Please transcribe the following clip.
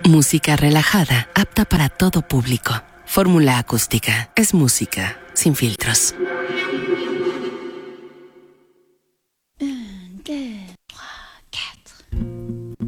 Música relajada, apta para todo público. Fórmula Acústica. Es música sin filtros. 1, 2.